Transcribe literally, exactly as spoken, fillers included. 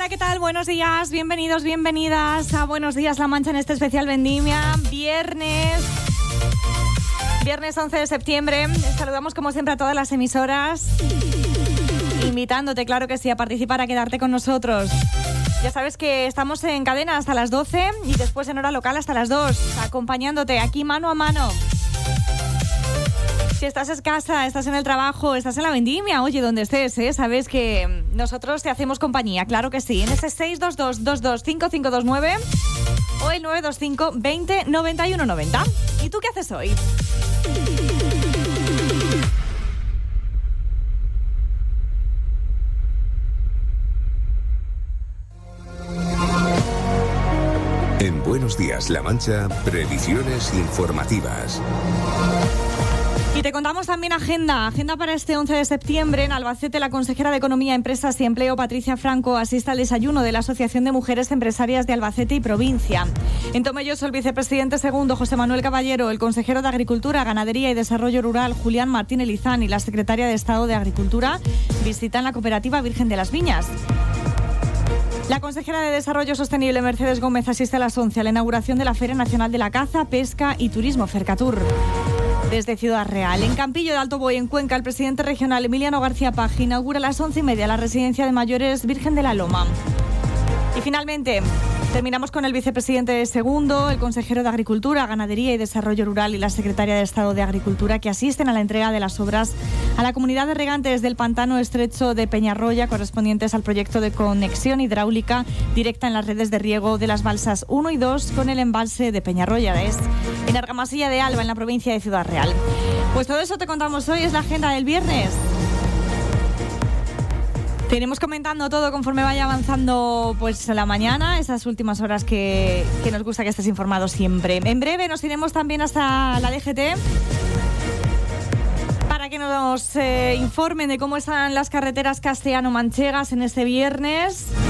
Hola, ¿qué tal? Buenos días, bienvenidos, bienvenidas a Buenos Días La Mancha en este especial Vendimia. Viernes, viernes once de septiembre. Saludamos como siempre a todas las emisoras, invitándote, claro que sí, a participar, a quedarte con nosotros. Ya sabes que estamos en cadena hasta las doce y después en hora local hasta las dos, acompañándote aquí mano a mano. Si estás en casa, estás en el trabajo, estás en la vendimia, oye, donde estés, ¿eh? Sabes que nosotros te hacemos compañía, claro que sí. En ese seis dos dos, dos dos cinco cinco dos nueve o el nueve dos cinco, veinte, noventa y uno noventa. ¿Y tú qué haces hoy? En Buenos Días La Mancha, previsiones informativas. Y te contamos también agenda, agenda para este once de septiembre. En Albacete, la consejera de Economía, Empresas y Empleo, Patricia Franco, asiste al desayuno de la Asociación de Mujeres Empresarias de Albacete y Provincia. En Tomelloso, el vicepresidente segundo, José Manuel Caballero, el consejero de Agricultura, Ganadería y Desarrollo Rural, Julián Martín Elizán, y la secretaria de Estado de Agricultura visitan la cooperativa Virgen de las Viñas. La consejera de Desarrollo Sostenible, Mercedes Gómez, asiste a las once a la inauguración de la Feria Nacional de la Caza, Pesca y Turismo Fercatur. Desde Ciudad Real, en Campillo de Alto Boy, en Cuenca, el presidente regional Emiliano García Paj inaugura a las once y media la residencia de mayores Virgen de la Loma. Y finalmente, terminamos con el vicepresidente segundo, el consejero de Agricultura, Ganadería y Desarrollo Rural y la secretaria de Estado de Agricultura, que asisten a la entrega de las obras a la comunidad de regantes del pantano estrecho de Peñarroya, correspondientes al proyecto de conexión hidráulica directa en las redes de riego de las balsas uno y dos con el embalse de Peñarroya, es en Argamasilla de Alba, en la provincia de Ciudad Real. Pues todo eso te contamos hoy, es la agenda del viernes. Te iremos comentando todo conforme vaya avanzando pues la mañana, esas últimas horas que, que nos gusta que estés informado siempre. En breve nos iremos también hasta la D G T para que nos eh, informen de cómo están las carreteras castellano-manchegas en este viernes.